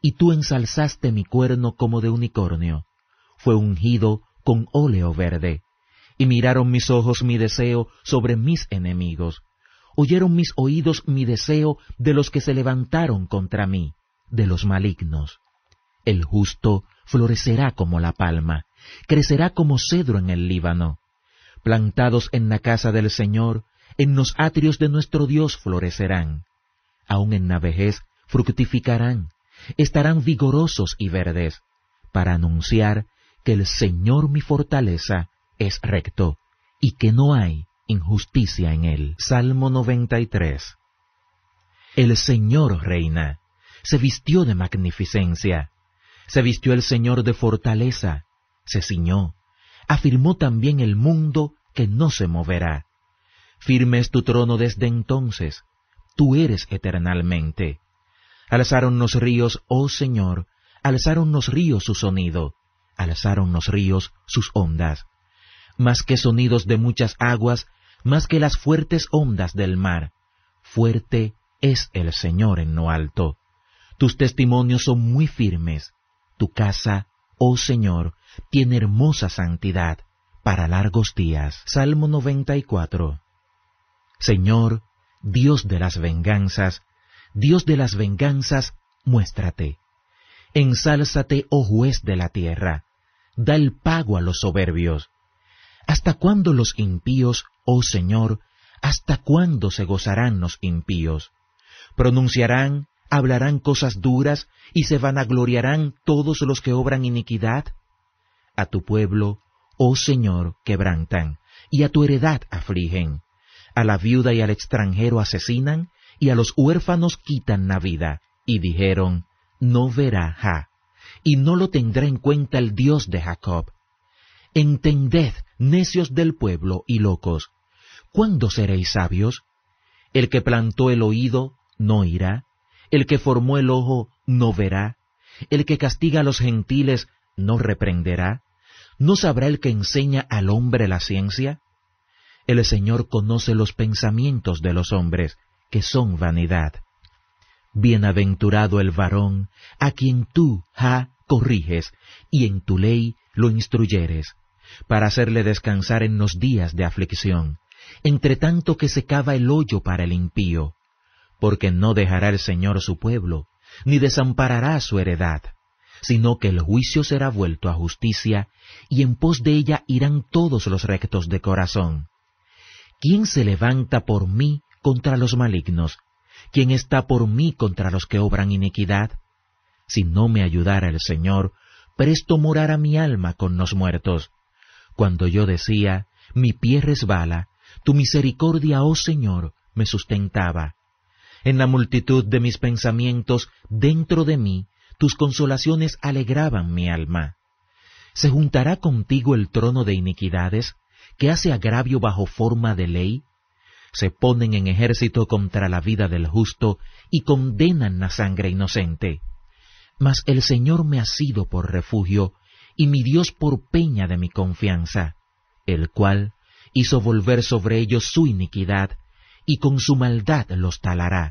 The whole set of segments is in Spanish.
y tú ensalzaste mi cuerno como de unicornio. Fue ungido con óleo verde. Y miraron mis ojos mi deseo sobre mis enemigos. Oyeron mis oídos mi deseo de los que se levantaron contra mí, de los malignos. El justo florecerá como la palma, crecerá como cedro en el Líbano. Plantados en la casa del Señor, en los atrios de nuestro Dios florecerán. Aun en la vejez fructificarán, estarán vigorosos y verdes, para anunciar que el Señor mi fortaleza es recto, y que no hay injusticia en él. Salmo 93. El Señor reina, se vistió de magnificencia, se vistió el Señor de fortaleza, se ciñó, afirmó también el mundo que no se moverá. Firme es tu trono desde entonces, tú eres eternalmente. Alzaron los ríos, oh Señor, alzaron los ríos su sonido, alzaron los ríos sus ondas. Más que sonidos de muchas aguas, más que las fuertes ondas del mar, fuerte es el Señor en lo alto. Tus testimonios son muy firmes. Tu casa, oh Señor, tiene hermosa santidad para largos días. Salmo 94. Señor, Dios de las venganzas, muéstrate. Ensálzate, oh juez de la tierra, da el pago a los soberbios. ¿Hasta cuándo los impíos, oh Señor, hasta cuándo se gozarán los impíos? ¿Pronunciarán, hablarán cosas duras y se vanagloriarán todos los que obran iniquidad? A tu pueblo, oh Señor, quebrantan, y a tu heredad afligen. A la viuda y al extranjero asesinan, y a los huérfanos quitan la vida. Y dijeron, no verá Jah, y no lo tendrá en cuenta el Dios de Jacob. Entended, necios del pueblo y locos, ¿cuándo seréis sabios? El que plantó el oído no oirá, el que formó el ojo no verá, el que castiga a los gentiles no reprenderá, ¿no sabrá el que enseña al hombre la ciencia? El Señor conoce los pensamientos de los hombres, que son vanidad. Bienaventurado el varón a quien tú, Jah, corriges, y en tu ley lo instruyeres, para hacerle descansar en los días de aflicción, entre tanto que se cava el hoyo para el impío, porque no dejará el Señor su pueblo, ni desamparará su heredad, sino que el juicio será vuelto a justicia, y en pos de ella irán todos los rectos de corazón. ¿Quién se levanta por mí contra los malignos? ¿Quién está por mí contra los que obran iniquidad? Si no me ayudara el Señor, presto morara mi alma con los muertos. Cuando yo decía, mi pie resbala, tu misericordia, oh Señor, me sustentaba. En la multitud de mis pensamientos, dentro de mí, tus consolaciones alegraban mi alma. ¿Se juntará contigo el trono de iniquidades, que hace agravio bajo forma de ley? Se ponen en ejército contra la vida del justo y condenan la sangre inocente. Mas el Señor me ha sido por refugio, y mi Dios por peña de mi confianza, el cual hizo volver sobre ellos su iniquidad, y con su maldad los talará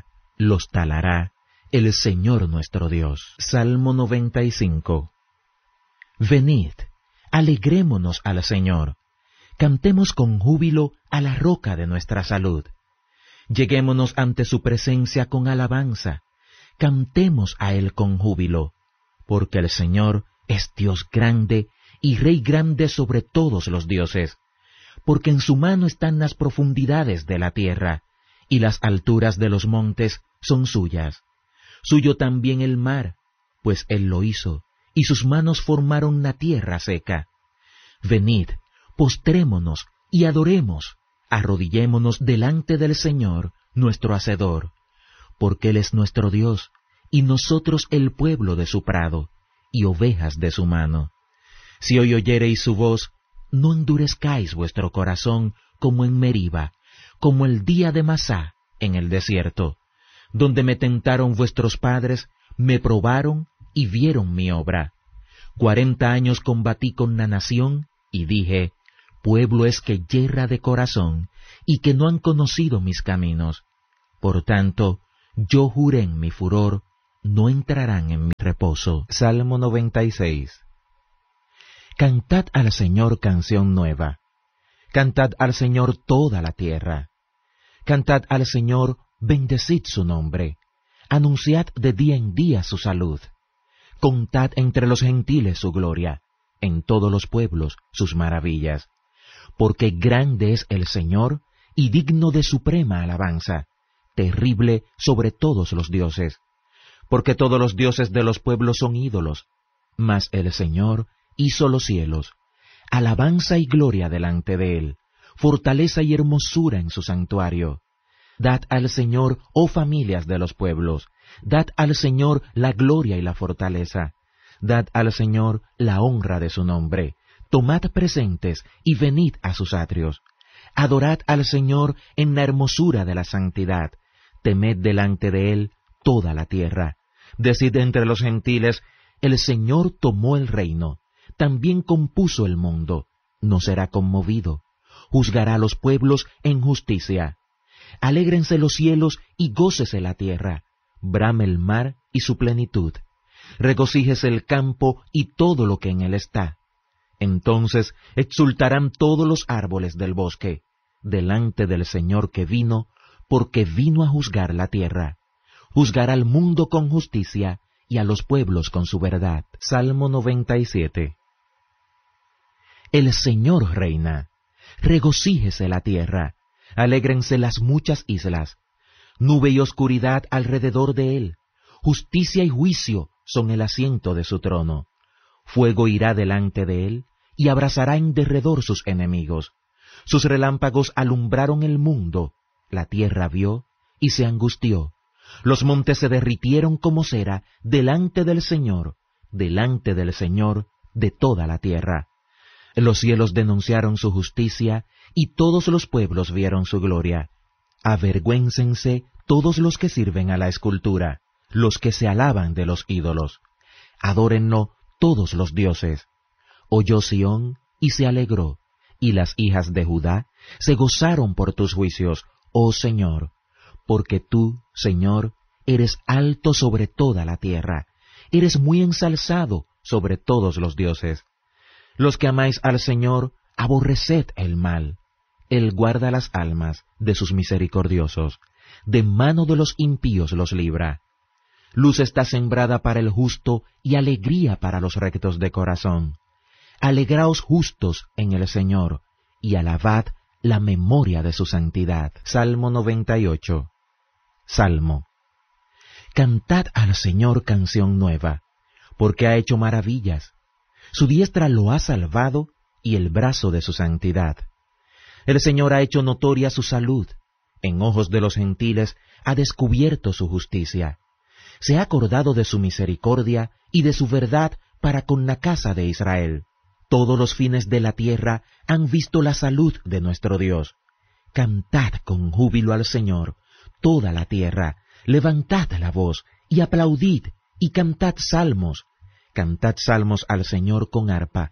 el Señor nuestro Dios. Salmo 95. Venid, alegrémonos al Señor, cantemos con júbilo a la roca de nuestra salud. Lleguémonos ante su presencia con alabanza, cantemos a Él con júbilo, porque el Señor es Dios grande y Rey grande sobre todos los dioses, porque en su mano están las profundidades de la tierra, y las alturas de los montes son suyas. Suyo también el mar, pues Él lo hizo, y sus manos formaron la tierra seca. Venid, postrémonos y adoremos, arrodillémonos delante del Señor, nuestro Hacedor, porque Él es nuestro Dios, y nosotros el pueblo de su prado, y ovejas de su mano. Si hoy oyereis su voz, no endurezcáis vuestro corazón como en Meriba, como el día de Masá en el desierto, donde me tentaron vuestros padres, me probaron y vieron mi obra. 40 años combatí con la nación, y dije, pueblo es que yerra de corazón, y que no han conocido mis caminos. Por tanto, yo juré en mi furor, no entrarán en mi reposo. reposo. Salmo 96. Cantad al Señor canción nueva. Cantad al Señor toda la tierra. Cantad al Señor, bendecid su nombre. Anunciad de día en día su salud. Contad entre los gentiles su gloria, en todos los pueblos sus maravillas. Porque grande es el Señor, y digno de suprema alabanza, terrible sobre todos los dioses. Porque todos los dioses de los pueblos son ídolos, mas el Señor hizo los cielos. Alabanza y gloria delante de él, fortaleza y hermosura en su santuario. Dad al Señor, oh familias de los pueblos, dad al Señor la gloria y la fortaleza. Dad al Señor la honra de su nombre. Tomad presentes y venid a sus atrios. Adorad al Señor en la hermosura de la santidad. Temed delante de él toda la tierra. Decid entre los gentiles, el Señor tomó el reino. También compuso el mundo. No será conmovido. Juzgará a los pueblos en justicia. Alégrense los cielos y gócese la tierra. Brame el mar y su plenitud. Regocíjese el campo y todo lo que en él está. Entonces exultarán todos los árboles del bosque, delante del Señor que vino, porque vino a juzgar la tierra. Juzgará al mundo con justicia y a los pueblos con su verdad. Salmo 97. El Señor reina. Regocíjese la tierra. Alégrense las muchas islas. Nube y oscuridad alrededor de él. Justicia y juicio son el asiento de su trono. Fuego irá delante de él, y abrazará en derredor sus enemigos. Sus relámpagos alumbraron el mundo, la tierra vio, y se angustió. Los montes se derritieron como cera delante del Señor de toda la tierra. Los cielos denunciaron su justicia, y todos los pueblos vieron su gloria. Avergüéncense todos los que sirven a la escultura, los que se alaban de los ídolos. Adórenlo todos los dioses. Oyó Sión y se alegró, y las hijas de Judá se gozaron por tus juicios, oh Señor, porque tú, Señor, eres alto sobre toda la tierra, eres muy ensalzado sobre todos los dioses. Los que amáis al Señor, aborreced el mal. Él guarda las almas de sus misericordiosos, de mano de los impíos los libra. Luz está sembrada para el justo y alegría para los rectos de corazón. Alegraos justos en el Señor, y alabad la memoria de su santidad. Salmo 98. Salmo. Cantad al Señor canción nueva, porque ha hecho maravillas. Su diestra lo ha salvado, y el brazo de su santidad. El Señor ha hecho notoria su salud, en ojos de los gentiles ha descubierto su justicia. Se ha acordado de su misericordia y de su verdad para con la casa de Israel. Todos los fines de la tierra han visto la salud de nuestro Dios. Cantad con júbilo al Señor, toda la tierra, levantad la voz, y aplaudid, y cantad salmos. Cantad salmos al Señor con arpa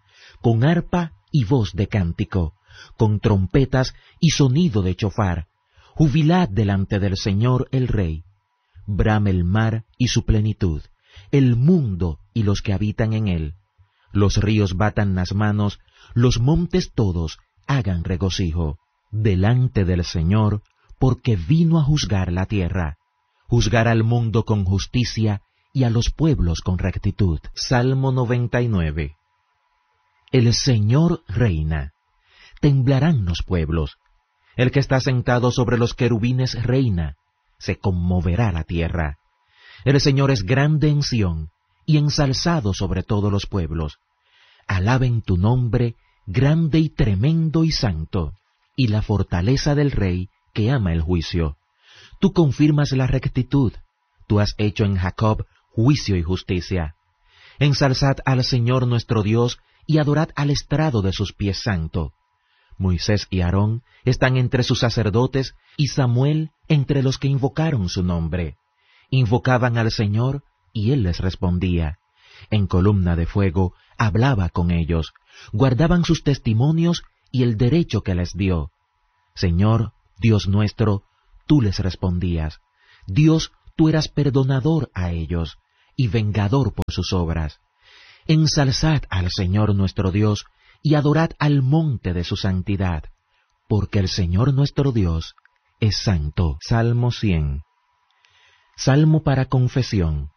y voz de cántico, con trompetas y sonido de chofar. Jubilad delante del Señor el Rey. Brame el mar y su plenitud, el mundo y los que habitan en él. Los ríos batan las manos, los montes todos hagan regocijo delante del Señor, porque vino a juzgar la tierra, juzgar al mundo con justicia y a los pueblos con rectitud. Salmo 99. El Señor reina. Temblarán los pueblos. El que está sentado sobre los querubines reina. Se conmoverá la tierra. El Señor es grande en Sión, y ensalzado sobre todos los pueblos. Alaben tu nombre, grande y tremendo y santo, y la fortaleza del Rey que ama el juicio. Tú confirmas la rectitud, tú has hecho en Jacob juicio y justicia. Ensalzad al Señor nuestro Dios, y adorad al estrado de sus pies santo. Moisés y Aarón están entre sus sacerdotes, y Samuel entre los que invocaron su nombre. Invocaban al Señor, y él les respondía. En columna de fuego hablaba con ellos, guardaban sus testimonios y el derecho que les dio. Señor, Dios nuestro, tú les respondías. Dios, tú eras perdonador a ellos, y vengador por sus obras. Ensalzad al Señor nuestro Dios, y adorad al monte de su santidad, porque el Señor nuestro Dios es santo. Salmo 100. Salmo para confesión.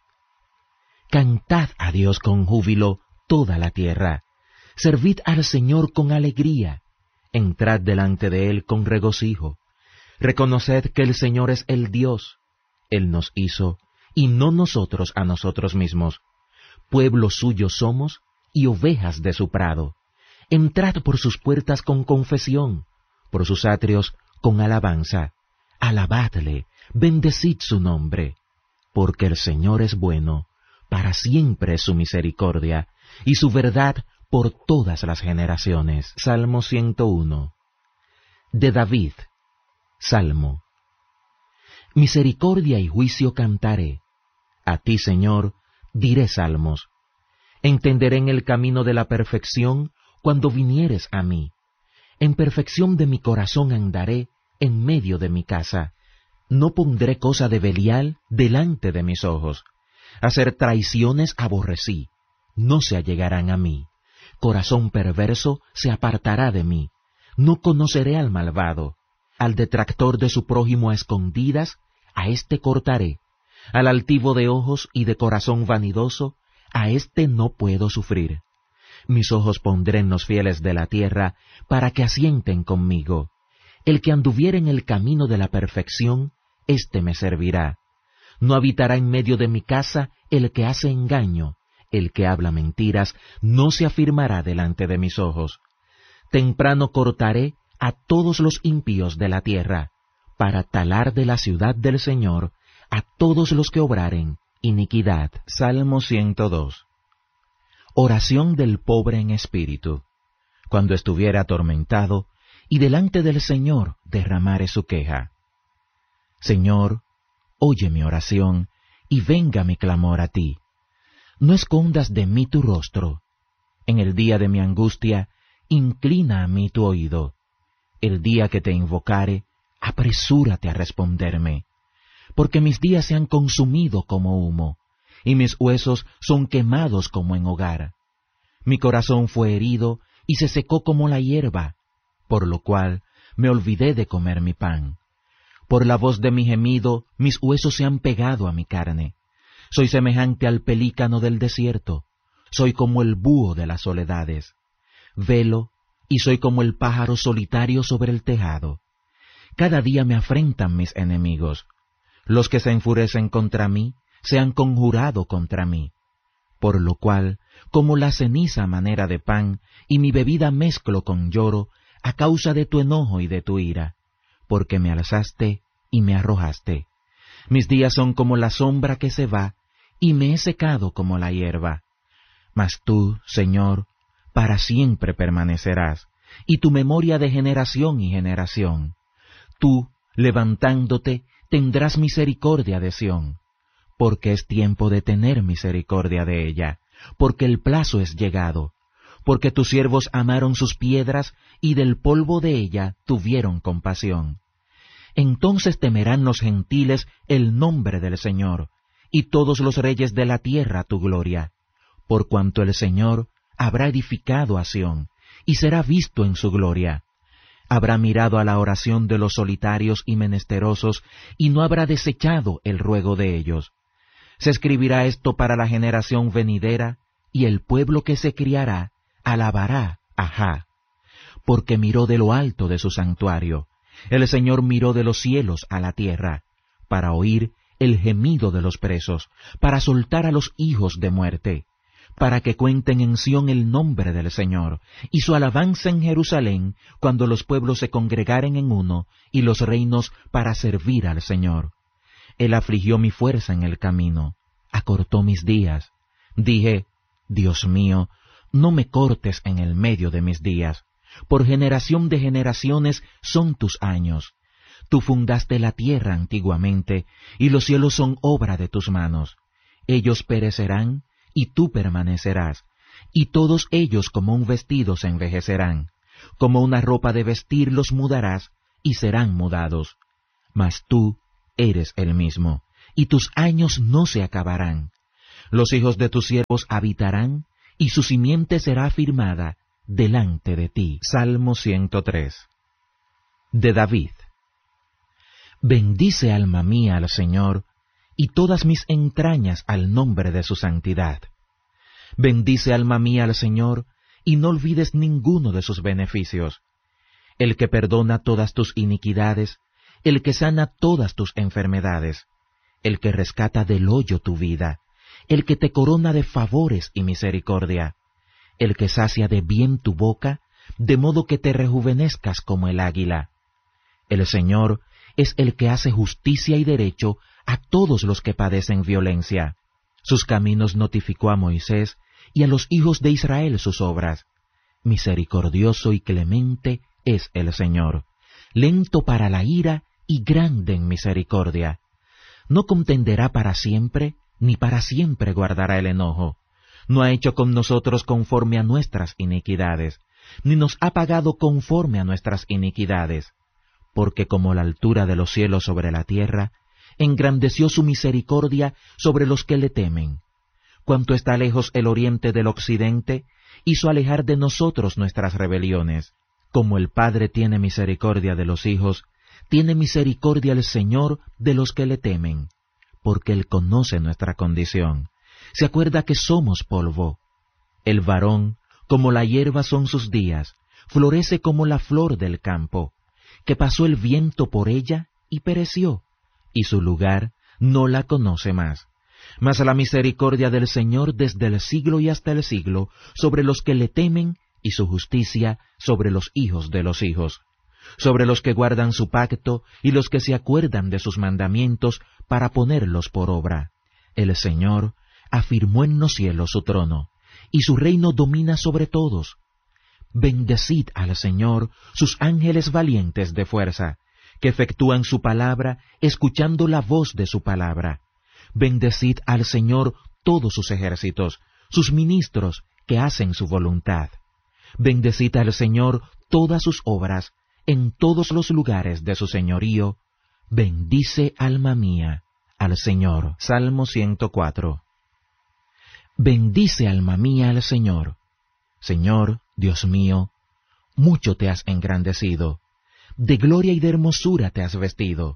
Cantad a Dios con júbilo toda la tierra. Servid al Señor con alegría. Entrad delante de Él con regocijo. Reconoced que el Señor es el Dios. Él nos hizo, y no nosotros a nosotros mismos. Pueblo suyo somos, y ovejas de su prado. Entrad por sus puertas con confesión, por sus atrios con alabanza. Alabadle, bendecid su nombre, porque el Señor es bueno, para siempre es su misericordia, y su verdad por todas las generaciones. Salmo 101. De David. Salmo. Misericordia y juicio cantaré. A ti, Señor, diré salmos. Entenderé en el camino de la perfección cuando vinieres a mí. En perfección de mi corazón andaré en medio de mi casa. No pondré cosa de Belial delante de mis ojos. Hacer traiciones aborrecí, no se allegarán a mí. Corazón perverso se apartará de mí. No conoceré al malvado. Al detractor de su prójimo a escondidas, a éste cortaré. Al altivo de ojos y de corazón vanidoso, a éste no puedo sufrir. Mis ojos pondré en los fieles de la tierra, para que asienten conmigo. El que anduviere en el camino de la perfección, éste me servirá. No habitará en medio de mi casa el que hace engaño, el que habla mentiras, no se afirmará delante de mis ojos. Temprano cortaré a todos los impíos de la tierra, para talar de la ciudad del Señor a todos los que obraren iniquidad. Salmo 102. Oración del pobre en espíritu. Cuando estuviera atormentado, y delante del Señor derramare su queja. Señor, oye mi oración, y venga mi clamor a ti. No escondas de mí tu rostro. En el día de mi angustia, inclina a mí tu oído. El día que te invocare, apresúrate a responderme. Porque mis días se han consumido como humo, y mis huesos son quemados como en hogar. Mi corazón fue herido y se secó como la hierba, por lo cual me olvidé de comer mi pan. Por la voz de mi gemido, mis huesos se han pegado a mi carne. Soy semejante al pelícano del desierto, soy como el búho de las soledades. Velo, y soy como el pájaro solitario sobre el tejado. Cada día me afrentan mis enemigos. Los que se enfurecen contra mí se han conjurado contra mí. Por lo cual, como la ceniza a manera de pan, y mi bebida mezclo con lloro, a causa de tu enojo y de tu ira, porque me alzaste y me arrojaste. Mis días son como la sombra que se va, y me he secado como la hierba. Mas tú, Señor, para siempre permanecerás, y tu memoria de generación y generación. Tú, levantándote, tendrás misericordia de Sión, porque es tiempo de tener misericordia de ella, porque el plazo es llegado, porque tus siervos amaron sus piedras, y del polvo de ella tuvieron compasión. Entonces temerán los gentiles el nombre del Señor, y todos los reyes de la tierra tu gloria, por cuanto el Señor habrá edificado a Sión, y será visto en su gloria. Habrá mirado a la oración de los solitarios y menesterosos, y no habrá desechado el ruego de ellos. Se escribirá esto para la generación venidera, y el pueblo que se criará alabará a Jah. Porque miró de lo alto de su santuario, el Señor miró de los cielos a la tierra, para oír el gemido de los presos, para soltar a los hijos de muerte, para que cuenten en Sión el nombre del Señor, y su alabanza en Jerusalén, cuando los pueblos se congregaren en uno, y los reinos para servir al Señor. Él afligió mi fuerza en el camino, acortó mis días. Dije, Dios mío, no me cortes en el medio de mis días. Por generación de generaciones son tus años. Tú fundaste la tierra antiguamente, y los cielos son obra de tus manos. Ellos perecerán, y tú permanecerás, y todos ellos como un vestido se envejecerán. Como una ropa de vestir los mudarás, y serán mudados. Mas tú eres el mismo, y tus años no se acabarán. Los hijos de tus siervos habitarán, y su simiente será afirmada delante de ti. Salmo 103. De David. Bendice alma mía al Señor, y todas mis entrañas al nombre de su santidad. Bendice alma mía al Señor, y no olvides ninguno de sus beneficios. El que perdona todas tus iniquidades, el que sana todas tus enfermedades, el que rescata del hoyo tu vida, el que te corona de favores y misericordia, el que sacia de bien tu boca, de modo que te rejuvenezcas como el águila. El Señor es el que hace justicia y derecho a todos los que padecen violencia. Sus caminos notificó a Moisés, y a los hijos de Israel sus obras. Misericordioso y clemente es el Señor, lento para la ira y grande en misericordia. No contenderá para siempre, ni para siempre guardará el enojo. No ha hecho con nosotros conforme a nuestras iniquidades, ni nos ha pagado conforme a nuestras iniquidades. Porque como la altura de los cielos sobre la tierra, engrandeció su misericordia sobre los que le temen. Cuanto está lejos el oriente del occidente, hizo alejar de nosotros nuestras rebeliones. Como el Padre tiene misericordia de los hijos, tiene misericordia el Señor de los que le temen, porque Él conoce nuestra condición. Se acuerda que somos polvo. El varón, como la hierba son sus días, florece como la flor del campo, que pasó el viento por ella y pereció, y su lugar no la conoce más. Mas la misericordia del Señor desde el siglo y hasta el siglo sobre los que le temen, y su justicia sobre los hijos de los hijos, sobre los que guardan su pacto y los que se acuerdan de sus mandamientos para ponerlos por obra. El Señor afirmó en los cielos su trono, y su reino domina sobre todos. Bendecid al Señor sus ángeles valientes de fuerza, que efectúan su palabra, escuchando la voz de su palabra. Bendecid al Señor todos sus ejércitos, sus ministros que hacen su voluntad. Bendecid al Señor todas sus obras, en todos los lugares de su señorío. Bendice alma mía al Señor. Salmo 104. Bendice alma mía al Señor. Señor, Dios mío, mucho te has engrandecido, de gloria y de hermosura te has vestido.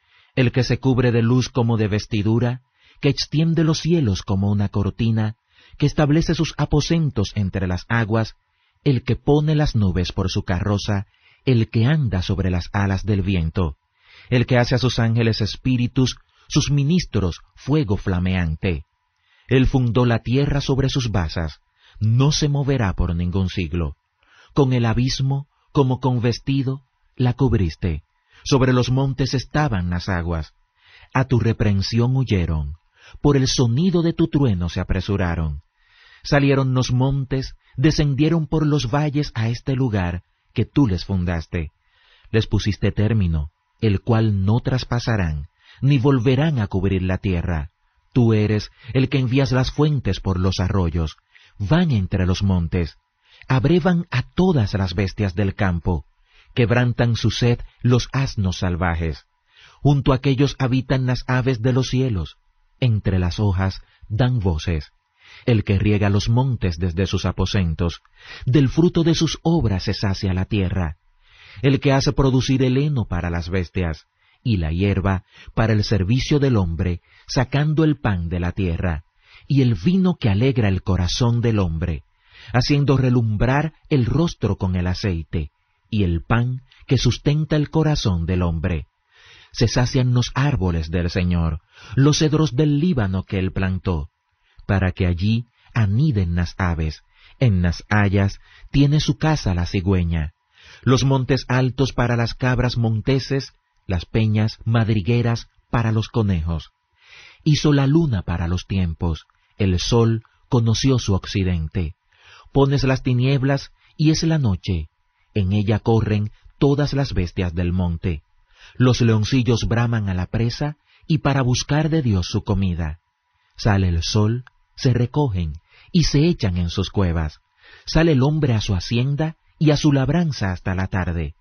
El que se cubre de luz como de vestidura, que extiende los cielos como una cortina, que establece sus aposentos entre las aguas, el que pone las nubes por su carroza, el que anda sobre las alas del viento, el que hace a sus ángeles espíritus, sus ministros fuego flameante. Él fundó la tierra sobre sus basas, no se moverá por ningún siglo. Con el abismo, como con vestido, la cubriste. Sobre los montes estaban las aguas. A tu reprensión huyeron. Por el sonido de tu trueno se apresuraron. Salieron los montes, descendieron por los valles a este lugar que tú les fundaste. Les pusiste término, el cual no traspasarán, ni volverán a cubrir la tierra. Tú eres el que envías las fuentes por los arroyos. Van entre los montes, abrevan a todas las bestias del campo, quebrantan su sed los asnos salvajes. Junto a aquellos habitan las aves de los cielos, entre las hojas dan voces. El que riega los montes desde sus aposentos, del fruto de sus obras se sacia la tierra. El que hace producir el heno para las bestias, y la hierba para el servicio del hombre, sacando el pan de la tierra, y el vino que alegra el corazón del hombre, haciendo relumbrar el rostro con el aceite, y el pan que sustenta el corazón del hombre. Se sacian los árboles del Señor, los cedros del Líbano que él plantó, para que allí aniden las aves, en las hayas tiene su casa la cigüeña, los montes altos para las cabras monteses, las peñas madrigueras para los conejos. Hizo la luna para los tiempos, el sol conoció su occidente. Pones las tinieblas y es la noche, en ella corren todas las bestias del monte. Los leoncillos braman a la presa y para buscar de Dios su comida. Sale el sol, se recogen y se echan en sus cuevas. Sale el hombre a su hacienda y a su labranza hasta la tarde.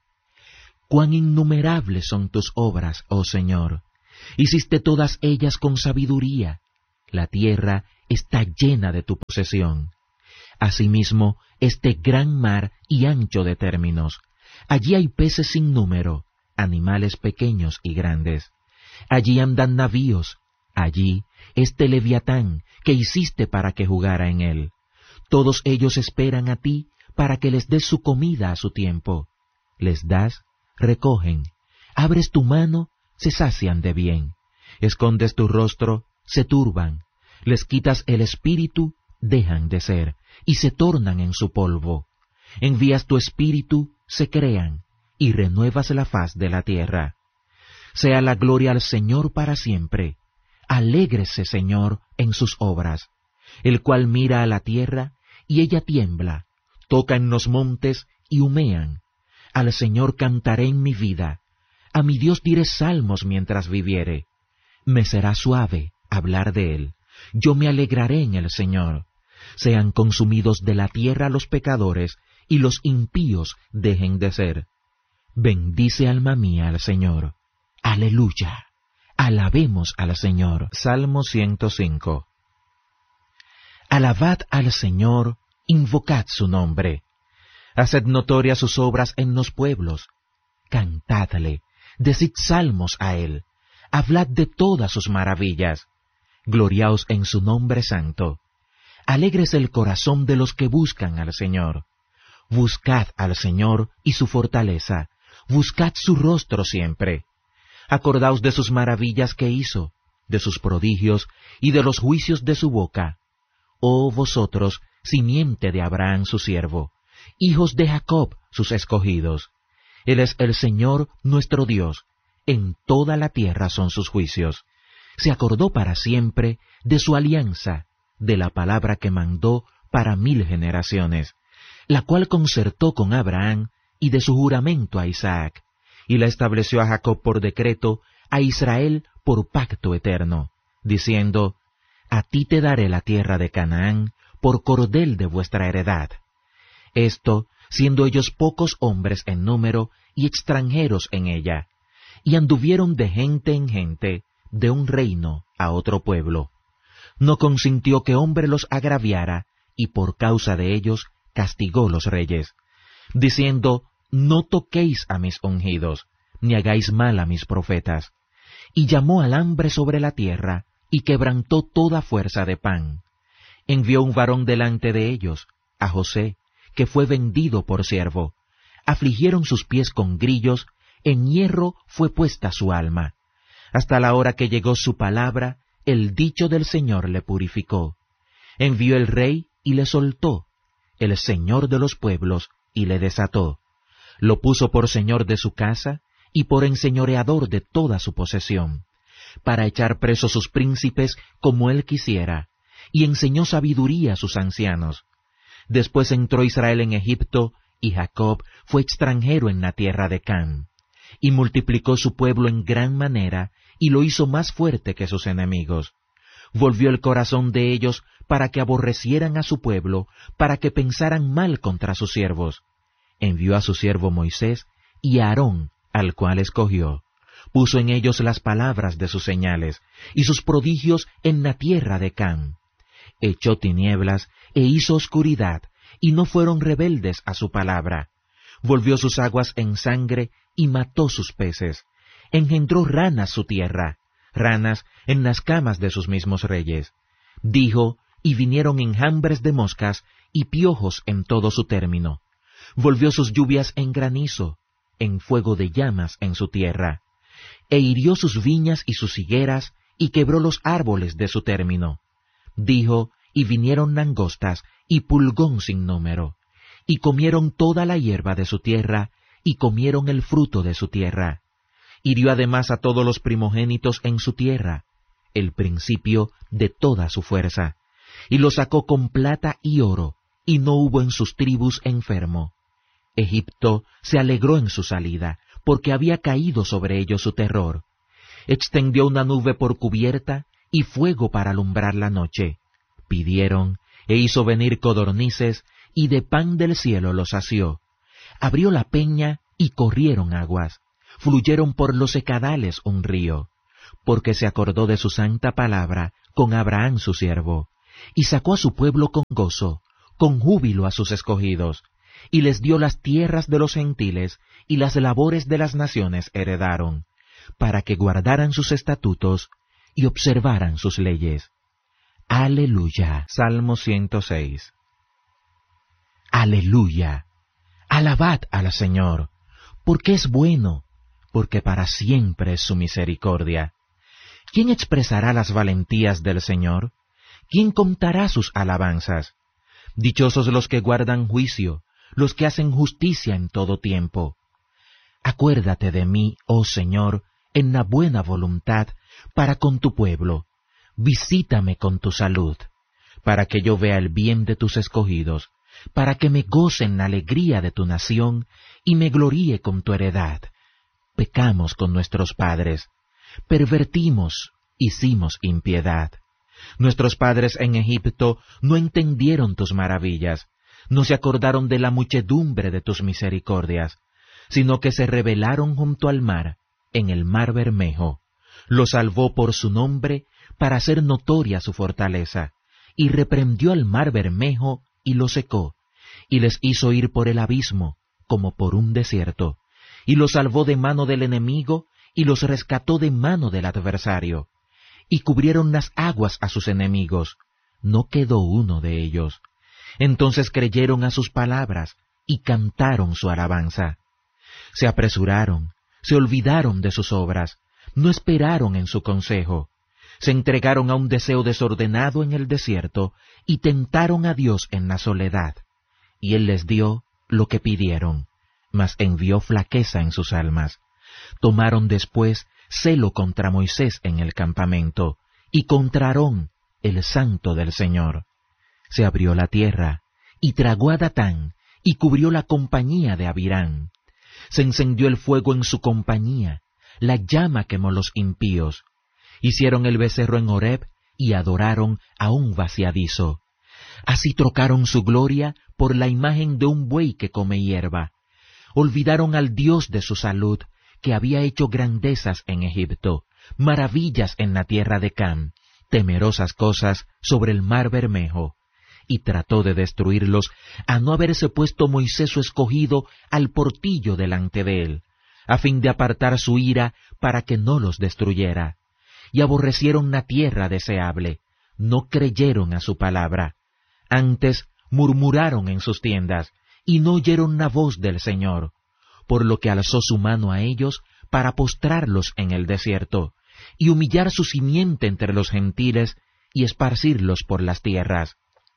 Cuán innumerables son tus obras, oh Señor. Hiciste todas ellas con sabiduría. La tierra está llena de tu posesión. Asimismo, este gran mar y ancho de términos. Allí hay peces sin número, animales pequeños y grandes. Allí andan navíos, allí este Leviatán que hiciste para que jugara en él. Todos ellos esperan a ti para que les des su comida a su tiempo. Les das, recogen. Abres tu mano, se sacian de bien. Escondes tu rostro, se turban. Les quitas el espíritu, dejan de ser, y se tornan en su polvo. Envías tu espíritu, se crean, y renuevas la faz de la tierra. Sea la gloria al Señor para siempre. Alégrese, Señor, en sus obras, el cual mira a la tierra, y ella tiembla, toca en los montes, y humean. Al Señor cantaré en mi vida, a mi Dios diré salmos mientras viviere. Me será suave hablar de él, yo me alegraré en el Señor. Sean consumidos de la tierra los pecadores, y los impíos dejen de ser. Bendice alma mía al Señor. Aleluya. Alabemos al Señor. Salmo 105. Alabad al Señor, invocad su nombre. Haced notorias sus obras en los pueblos. Cantadle, decid salmos a él. Hablad de todas sus maravillas. Gloriaos en su nombre santo. Alégrese el corazón de los que buscan al Señor. Buscad al Señor y su fortaleza. Buscad su rostro siempre. Acordaos de sus maravillas que hizo, de sus prodigios y de los juicios de su boca. Oh vosotros, simiente de Abraham su siervo, hijos de Jacob sus escogidos. Él es el Señor nuestro Dios, en toda la tierra son sus juicios. Se acordó para siempre de su alianza, de la palabra que mandó para 1000 generaciones, la cual concertó con Abraham y de su juramento a Isaac, y la estableció a Jacob por decreto, a Israel por pacto eterno, diciendo, a ti te daré la tierra de Canaán por cordel de vuestra heredad. Esto, siendo ellos pocos hombres en número y extranjeros en ella, y anduvieron de gente en gente, de un reino a otro pueblo. No consintió que hombre los agraviara, y por causa de ellos castigó los reyes, diciendo, no toquéis a mis ungidos, ni hagáis mal a mis profetas. Y llamó al hambre sobre la tierra, y quebrantó toda fuerza de pan. Envió un varón delante de ellos, a José, que fue vendido por siervo. Afligieron sus pies con grillos, en hierro fue puesta su alma. Hasta la hora que llegó su palabra, el dicho del Señor le purificó. Envió el rey y le soltó, el Señor de los pueblos, y le desató. Lo puso por señor de su casa y por enseñoreador de toda su posesión, para echar presos sus príncipes como él quisiera, y enseñó sabiduría a sus ancianos. Después entró Israel en Egipto, y Jacob fue extranjero en la tierra de Cam, y multiplicó su pueblo en gran manera, y lo hizo más fuerte que sus enemigos. Volvió el corazón de ellos para que aborrecieran a su pueblo, para que pensaran mal contra sus siervos. Envió a su siervo Moisés y a Aarón, al cual escogió. Puso en ellos las palabras de sus señales, y sus prodigios en la tierra de Cam. Echó tinieblas e hizo oscuridad, y no fueron rebeldes a su palabra. Volvió sus aguas en sangre y mató sus peces. Engendró ranas su tierra, ranas en las camas de sus mismos reyes. Dijo, y vinieron enjambres de moscas y piojos en todo su término. Volvió sus lluvias en granizo, en fuego de llamas en su tierra. E hirió sus viñas y sus higueras, y quebró los árboles de su término. Dijo, y vinieron langostas, y pulgón sin número. Y comieron toda la hierba de su tierra, y comieron el fruto de su tierra. Hirió además a todos los primogénitos en su tierra, el principio de toda su fuerza. Y los sacó con plata y oro, y no hubo en sus tribus enfermo. Egipto se alegró en su salida, porque había caído sobre ellos su terror. Extendió una nube por cubierta, y fuego para alumbrar la noche. Pidieron, e hizo venir codornices, y de pan del cielo los sació. Abrió la peña, y corrieron aguas. Fluyeron por los secadales un río. Porque se acordó de su santa palabra, con Abraham su siervo, y sacó a su pueblo con gozo, con júbilo a sus escogidos, y les dio las tierras de los gentiles, y las labores de las naciones heredaron, para que guardaran sus estatutos y observaran sus leyes. Aleluya. Salmo 106. Aleluya. Alabad al Señor, porque es bueno, porque para siempre es su misericordia. ¿Quién expresará las valentías del Señor? ¿Quién contará sus alabanzas? Dichosos los que guardan juicio, los que hacen justicia en todo tiempo. Acuérdate de mí, oh Señor, en la buena voluntad, para con tu pueblo. Visítame con tu salud, para que yo vea el bien de tus escogidos, para que me goce en la alegría de tu nación, y me gloríe con tu heredad. Pecamos con nuestros padres, pervertimos, hicimos impiedad. Nuestros padres en Egipto no entendieron tus maravillas, no se acordaron de la muchedumbre de tus misericordias, sino que se rebelaron junto al mar, en el mar Bermejo. Lo salvó por su nombre, para hacer notoria su fortaleza, y reprendió al mar Bermejo, y lo secó, y les hizo ir por el abismo, como por un desierto, y los salvó de mano del enemigo, y los rescató de mano del adversario. Y cubrieron las aguas a sus enemigos, no quedó uno de ellos. Entonces creyeron a sus palabras, y cantaron su alabanza. Se apresuraron, se olvidaron de sus obras, no esperaron en su consejo. Se entregaron a un deseo desordenado en el desierto, y tentaron a Dios en la soledad. Y Él les dio lo que pidieron, mas envió flaqueza en sus almas. Tomaron después celo contra Moisés en el campamento, y contra Aarón, el santo del Señor. Se abrió la tierra, y tragó a Datán, y cubrió la compañía de Abirán. Se encendió el fuego en su compañía, la llama quemó los impíos. Hicieron el becerro en Horeb, y adoraron a un vaciadizo. Así trocaron su gloria por la imagen de un buey que come hierba. Olvidaron al Dios de su salud, que había hecho grandezas en Egipto, maravillas en la tierra de Cam, temerosas cosas sobre el mar Bermejo, y trató de destruirlos, a no haberse puesto Moisés su escogido al portillo delante de él, a fin de apartar su ira para que no los destruyera. Y aborrecieron la tierra deseable, no creyeron a su palabra. Antes murmuraron en sus tiendas, y no oyeron la voz del Señor, por lo que alzó su mano a ellos para postrarlos en el desierto, y humillar su simiente entre los gentiles, y esparcirlos por las tierras.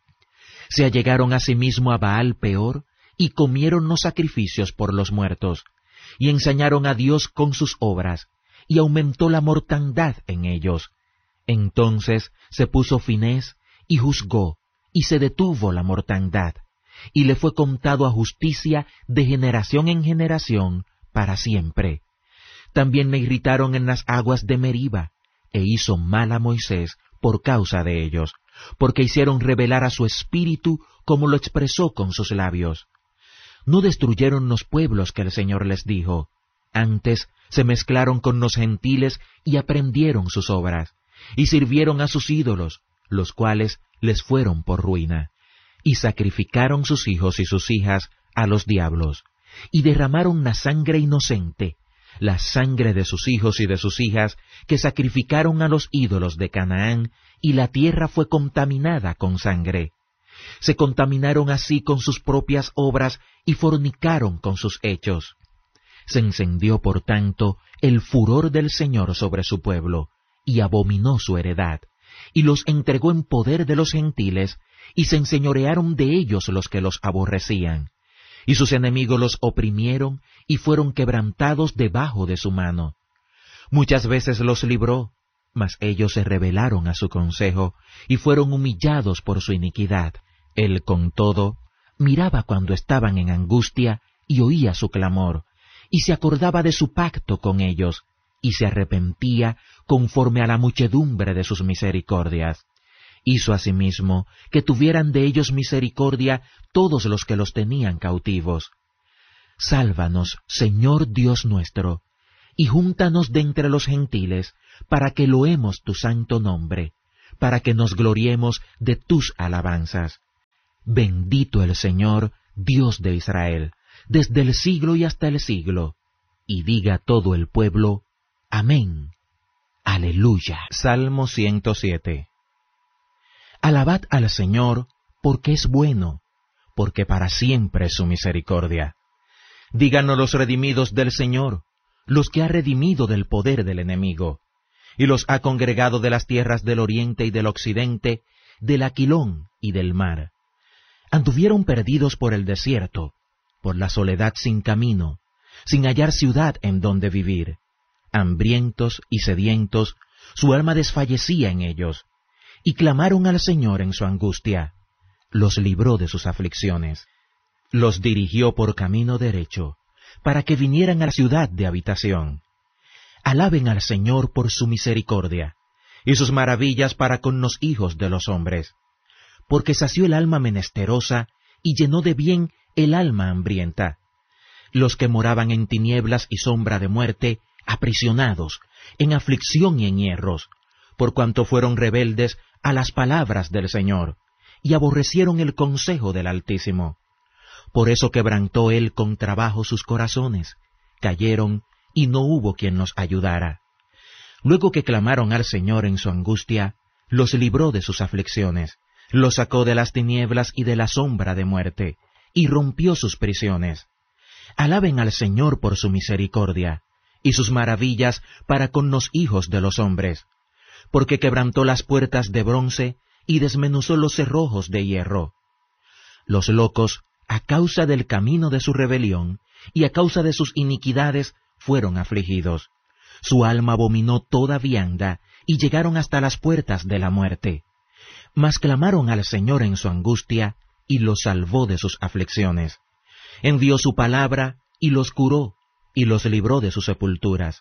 Se allegaron asimismo a Baal Peor, y comieron los sacrificios por los muertos, y ensañaron a Dios con sus obras, y aumentó la mortandad en ellos. Entonces se puso Finés, y juzgó, y se detuvo la mortandad, y le fue contado a justicia de generación en generación para siempre. También me irritaron en las aguas de Meriba, e hizo mal a Moisés por causa de ellos, porque hicieron revelar a su espíritu como lo expresó con sus labios. No destruyeron los pueblos que el Señor les dijo, antes se mezclaron con los gentiles y aprendieron sus obras, y sirvieron a sus ídolos, los cuales les fueron por ruina, y sacrificaron sus hijos y sus hijas a los diablos, y derramaron la sangre inocente, la sangre de sus hijos y de sus hijas, que sacrificaron a los ídolos de Canaán, y la tierra fue contaminada con sangre. Se contaminaron así con sus propias obras, y fornicaron con sus hechos. Se encendió, por tanto, el furor del Señor sobre su pueblo, y abominó su heredad, y los entregó en poder de los gentiles, y se enseñorearon de ellos los que los aborrecían. Y sus enemigos los oprimieron, y fueron quebrantados debajo de su mano. Muchas veces los libró, mas ellos se rebelaron a su consejo, y fueron humillados por su iniquidad. Él, con todo, miraba cuando estaban en angustia, y oía su clamor, y se acordaba de su pacto con ellos, y se arrepentía conforme a la muchedumbre de sus misericordias. Hizo asimismo que tuvieran de ellos misericordia todos los que los tenían cautivos. Sálvanos, Señor Dios nuestro, y júntanos de entre los gentiles, para que loemos tu santo nombre, para que nos gloriemos de tus alabanzas. Bendito el Señor, Dios de Israel, desde el siglo y hasta el siglo. Y diga todo el pueblo, amén. Aleluya. Salmo 107. Alabad al Señor, porque es bueno, porque para siempre es su misericordia. Díganos los redimidos del Señor, los que ha redimido del poder del enemigo, y los ha congregado de las tierras del oriente y del occidente, del Aquilón y del mar. Anduvieron perdidos por el desierto, por la soledad sin camino, sin hallar ciudad en donde vivir. Hambrientos y sedientos, su alma desfallecía en ellos, y clamaron al Señor en su angustia. Los libró de sus aflicciones. Los dirigió por camino derecho, para que vinieran a la ciudad de habitación. Alaben al Señor por su misericordia, y sus maravillas para con los hijos de los hombres. Porque sació el alma menesterosa, y llenó de bien el alma hambrienta. Los que moraban en tinieblas y sombra de muerte, aprisionados, en aflicción y en hierros, por cuanto fueron rebeldes a las palabras del Señor, y aborrecieron el consejo del Altísimo. Por eso quebrantó él con trabajo sus corazones, cayeron, y no hubo quien los ayudara. Luego que clamaron al Señor en su angustia, los libró de sus aflicciones, los sacó de las tinieblas y de la sombra de muerte, y rompió sus prisiones. Alaben al Señor por su misericordia, y sus maravillas para con los hijos de los hombres, porque quebrantó las puertas de bronce, y desmenuzó los cerrojos de hierro. Los locos, a causa del camino de su rebelión, y a causa de sus iniquidades, fueron afligidos. Su alma abominó toda vianda, y llegaron hasta las puertas de la muerte. Mas clamaron al Señor en su angustia, y los salvó de sus aflicciones. Envió su palabra, y los curó, y los libró de sus sepulturas.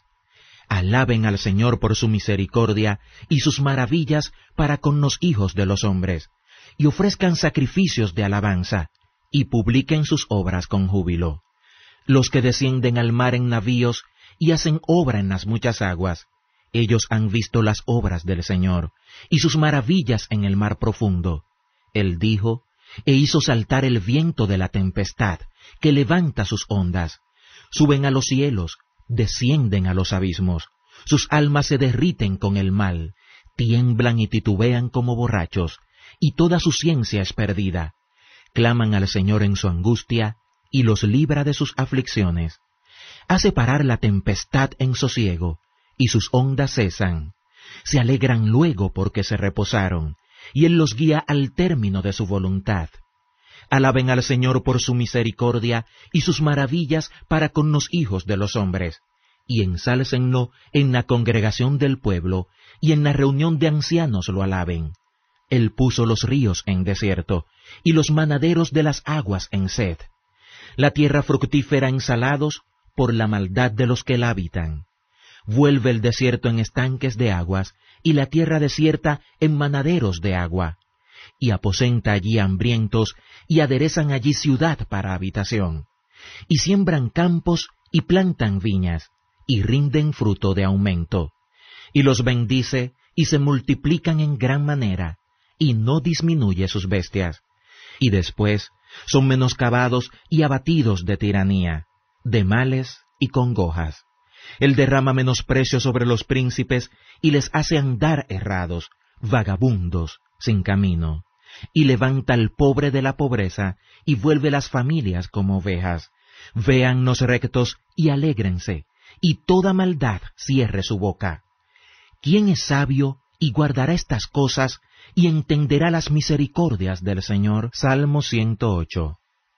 Alaben al Señor por su misericordia, y sus maravillas para con los hijos de los hombres, y ofrezcan sacrificios de alabanza, y publiquen sus obras con júbilo. Los que descienden al mar en navíos, y hacen obra en las muchas aguas, ellos han visto las obras del Señor, y sus maravillas en el mar profundo. Él dijo, e hizo saltar el viento de la tempestad, que levanta sus ondas. Suben a los cielos, descienden a los abismos. Sus almas se derriten con el mal, tiemblan y titubean como borrachos, y toda su ciencia es perdida. Claman al Señor en su angustia, y los libra de sus aflicciones. Hace parar la tempestad en sosiego, y sus ondas cesan. Se alegran luego porque se reposaron, y Él los guía al término de su voluntad. Alaben al Señor por su misericordia y sus maravillas para con los hijos de los hombres, y ensálcenlo en la congregación del pueblo, y en la reunión de ancianos lo alaben. Él puso los ríos en desierto, y los manaderos de las aguas en sed. La tierra fructífera en salados, por la maldad de los que la habitan. Vuelve el desierto en estanques de aguas, y la tierra desierta en manaderos de agua. Y aposenta allí hambrientos, y aderezan allí ciudad para habitación. Y siembran campos, y plantan viñas, y rinden fruto de aumento. Y los bendice, y se multiplican en gran manera, y no disminuye sus bestias. Y después son menoscabados y abatidos de tiranía, de males y congojas. Él derrama menosprecio sobre los príncipes, y les hace andar errados, vagabundos, sin camino. Y levanta al pobre de la pobreza, y vuelve las familias como ovejas. Vean los rectos y alégrense, y toda maldad cierre su boca. ¿Quién es sabio y guardará estas cosas, y entenderá las misericordias del Señor? Salmo 108.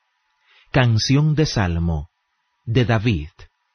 Canción de Salmo, de David.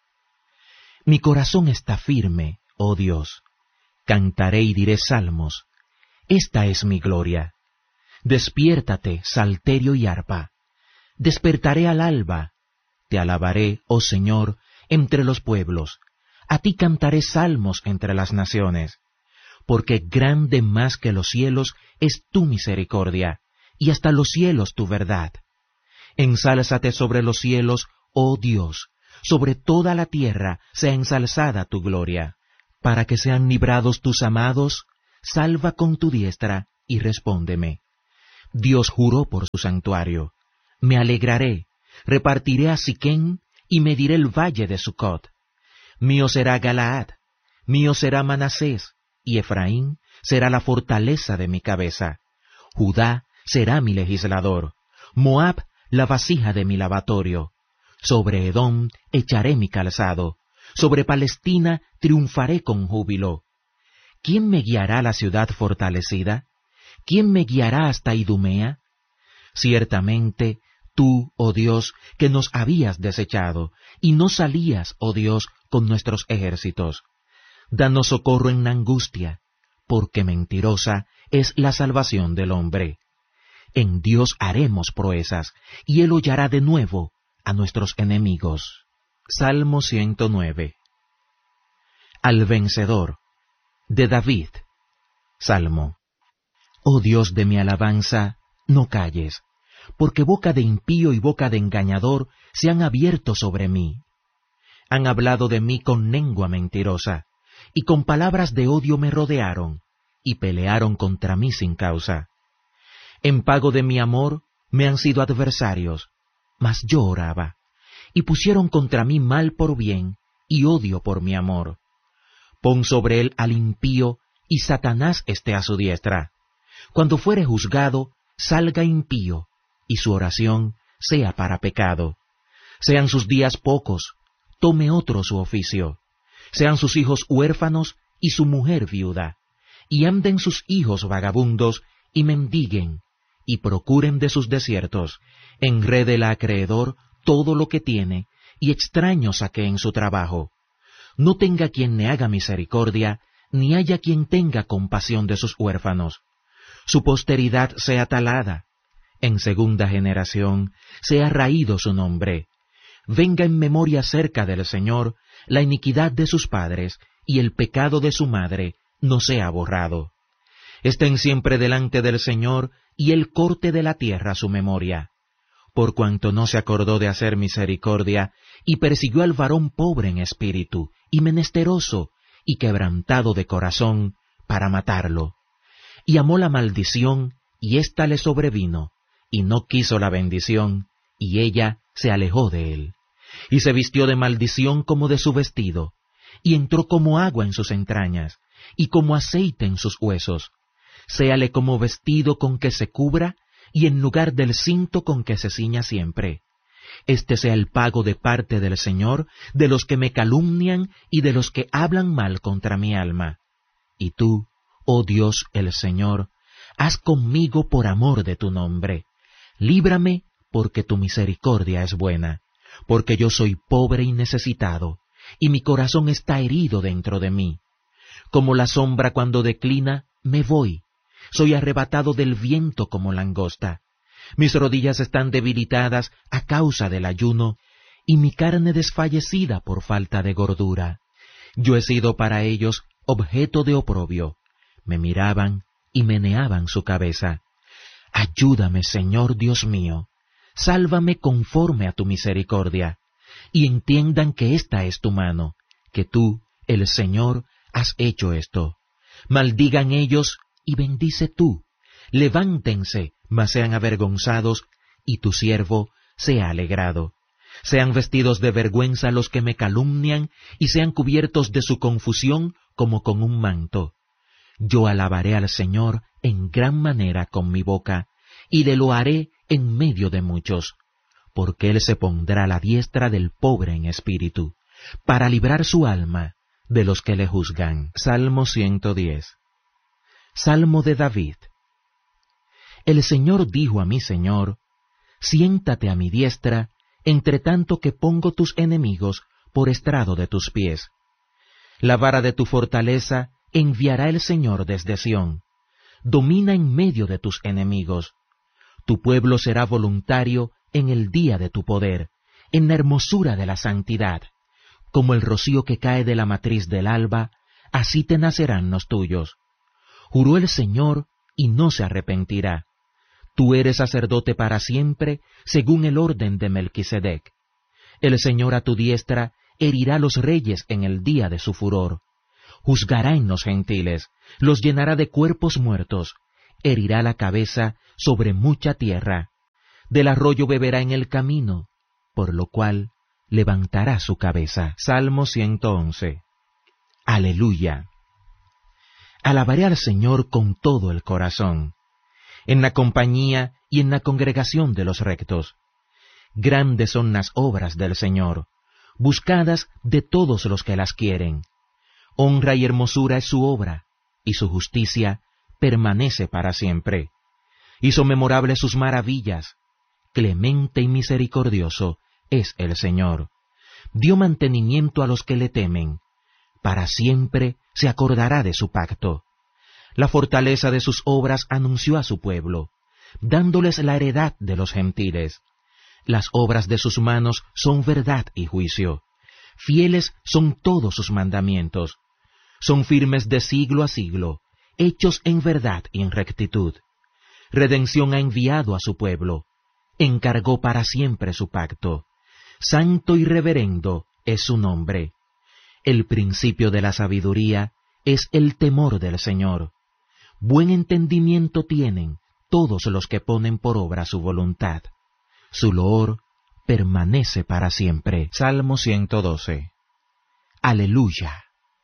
Mi corazón está firme, oh Dios. Cantaré y diré salmos. Esta es mi gloria. Despiértate, salterio y arpa. Despertaré al alba. Te alabaré, oh Señor, entre los pueblos. A ti cantaré salmos entre las naciones. Porque grande más que los cielos es tu misericordia, y hasta los cielos tu verdad. Ensálzate sobre los cielos, oh Dios, sobre toda la tierra sea ensalzada tu gloria, para que sean librados tus amados, salva con tu diestra y respóndeme. Dios juró por su santuario. Me alegraré, repartiré a Siquén y mediré el valle de Sucot. Mío será Galaad, mío será Manasés, y Efraín será la fortaleza de mi cabeza. Judá será mi legislador, Moab la vasija de mi lavatorio. Sobre Edom echaré mi calzado, sobre Palestina triunfaré con júbilo. ¿Quién me guiará a la ciudad fortalecida? ¿Quién me guiará hasta Idumea? Ciertamente, tú, oh Dios, que nos habías desechado, y no salías, oh Dios, con nuestros ejércitos. Danos socorro en la angustia, porque mentirosa es la salvación del hombre. En Dios haremos proezas, y Él hollará de nuevo a nuestros enemigos. Salmo 109. Al vencedor, de David. Salmo. Oh Dios de mi alabanza, no calles, porque boca de impío y boca de engañador se han abierto sobre mí. Han hablado de mí con lengua mentirosa, y con palabras de odio me rodearon, y pelearon contra mí sin causa. En pago de mi amor me han sido adversarios, mas yo oraba, y pusieron contra mí mal por bien, y odio por mi amor. Pon sobre él al impío, y Satanás esté a su diestra. Cuando fuere juzgado, salga impío, y su oración sea para pecado. Sean sus días pocos, tome otro su oficio. Sean sus hijos huérfanos y su mujer viuda, y anden sus hijos vagabundos y mendiguen, y procuren de sus desiertos, enrede el acreedor todo lo que tiene, y extraño saque en su trabajo. No tenga quien le haga misericordia, ni haya quien tenga compasión de sus huérfanos. Su posteridad sea talada, en segunda generación sea raído su nombre. Venga en memoria cerca del Señor la iniquidad de sus padres, y el pecado de su madre no sea borrado. Estén siempre delante del Señor, y Él corte de la tierra su memoria. Por cuanto no se acordó de hacer misericordia, y persiguió al varón pobre en espíritu, y menesteroso, y quebrantado de corazón, para matarlo. Y amó la maldición, y ésta le sobrevino, y no quiso la bendición, y ella se alejó de él. Y se vistió de maldición como de su vestido, y entró como agua en sus entrañas, y como aceite en sus huesos. Séale como vestido con que se cubra, y en lugar del cinto con que se ciña siempre. Este sea el pago de parte del Señor, de los que me calumnian y de los que hablan mal contra mi alma. Y tú, oh Dios el Señor, haz conmigo por amor de tu nombre. Líbrame, porque tu misericordia es buena, porque yo soy pobre y necesitado, y mi corazón está herido dentro de mí. Como la sombra cuando declina, me voy. Soy arrebatado del viento como langosta. Mis rodillas están debilitadas a causa del ayuno, y mi carne desfallecida por falta de gordura. Yo he sido para ellos objeto de oprobio. Me miraban y meneaban su cabeza. Ayúdame, Señor Dios mío. Sálvame conforme a tu misericordia, y entiendan que esta es tu mano, que tú, el Señor, has hecho esto. Maldigan ellos y bendice tú. Levántense, mas sean avergonzados, y tu siervo sea alegrado. Sean vestidos de vergüenza los que me calumnian, y sean cubiertos de su confusión como con un manto. Yo alabaré al Señor en gran manera con mi boca, y le loaré en medio de muchos, porque Él se pondrá a la diestra del pobre en espíritu, para librar su alma de los que le juzgan. Salmo 110. Salmo de David. El Señor dijo a mi Señor, siéntate a mi diestra, entre tanto que pongo tus enemigos por estrado de tus pies. La vara de tu fortaleza enviará el Señor desde Sión. Domina en medio de tus enemigos. Tu pueblo será voluntario en el día de tu poder, en la hermosura de la santidad. Como el rocío que cae de la matriz del alba, así te nacerán los tuyos. Juró el Señor y no se arrepentirá. Tú eres sacerdote para siempre, según el orden de Melquisedec. El Señor a tu diestra herirá los reyes en el día de su furor. juzgará en los gentiles, los llenará de cuerpos muertos, herirá la cabeza sobre mucha tierra, del arroyo beberá en el camino, por lo cual levantará su cabeza. Salmo 111. Aleluya. Alabaré al Señor con todo el corazón, en la compañía y en la congregación de los rectos. Grandes son las obras del Señor, buscadas de todos los que las quieren. Honra y hermosura es su obra, y su justicia permanece para siempre. Hizo memorables sus maravillas. Clemente y misericordioso es el Señor. Dio mantenimiento a los que le temen. Para siempre se acordará de su pacto. La fortaleza de sus obras anunció a su pueblo, dándoles la heredad de los gentiles. Las obras de sus manos son verdad y juicio. Fieles son todos sus mandamientos. Son firmes de siglo a siglo, hechos en verdad y en rectitud. Redención ha enviado a su pueblo. Encargó para siempre su pacto. Santo y reverendo es su nombre. El principio de la sabiduría es el temor del Señor. Buen entendimiento tienen todos los que ponen por obra su voluntad. Su loor permanece para siempre. Salmo 112. Aleluya.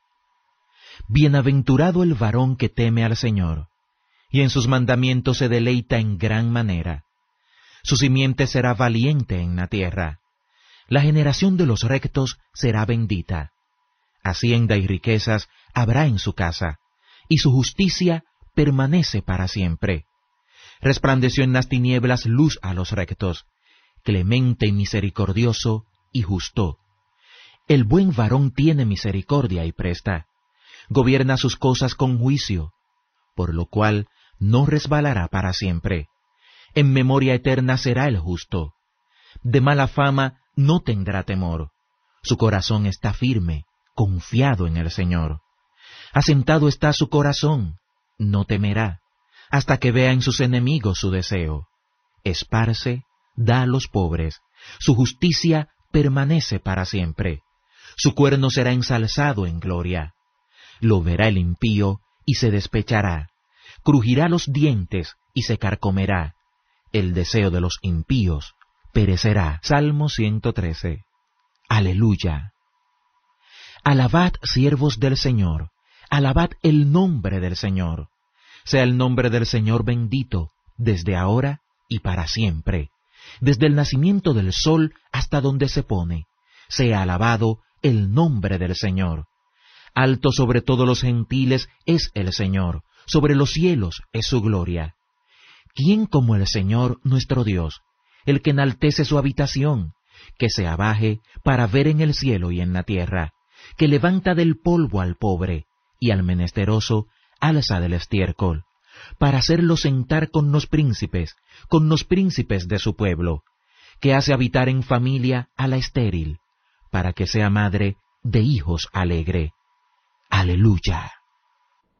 Bienaventurado el varón que teme al Señor, y en sus mandamientos se deleita en gran manera. Su simiente será valiente en la tierra. La generación de los rectos será bendita. Hacienda y riquezas habrá en su casa, y su justicia permanece para siempre. Resplandeció en las tinieblas luz a los rectos, clemente y misericordioso y justo. El buen varón tiene misericordia y presta, gobierna sus cosas con juicio, por lo cual no resbalará para siempre. En memoria eterna será el justo. De mala fama no tendrá temor. Su corazón está firme, confiado en el Señor. Asentado está su corazón, no temerá, hasta que vea en sus enemigos su deseo. Esparce, da a los pobres, su justicia permanece para siempre. Su cuerno será ensalzado en gloria. Lo verá el impío y se despechará. Crujirá los dientes y se carcomerá. El deseo de los impíos perecerá. Salmo 113. Aleluya. Alabad, siervos del Señor, alabad el nombre del Señor. Sea el nombre del Señor bendito, desde ahora y para siempre. Desde el nacimiento del sol hasta donde se pone, sea alabado el nombre del Señor. Alto sobre todos los gentiles es el Señor, sobre los cielos es su gloria. ¿Quién como el Señor nuestro Dios, el que enaltece su habitación, que se abaje para ver en el cielo y en la tierra, que levanta del polvo al pobre, y al menesteroso alza del estiércol, para hacerlo sentar con los príncipes de su pueblo, que hace habitar en familia a la estéril, para que sea madre de hijos alegre? Aleluya.